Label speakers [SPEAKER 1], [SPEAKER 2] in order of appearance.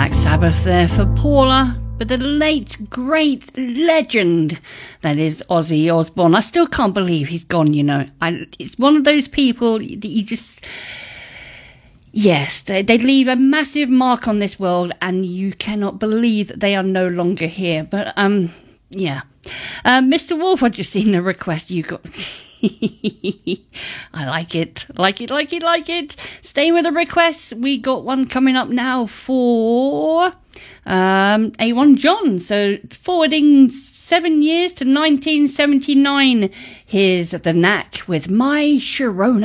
[SPEAKER 1] Black Sabbath there for Paula, but the late, great legend that is Ozzy Osbourne. I still can't believe he's gone, you know. It's one of those people that you just... Yes, they leave a massive mark on this world, and you cannot believe that they are no longer here. But, yeah. Mr. Wolf, I've just seen the request you got... I like it. Like it. Stay with the requests. We got one coming up now for A1 John. So forwarding 7 years to 1979. Here's The Knack with My Sharona.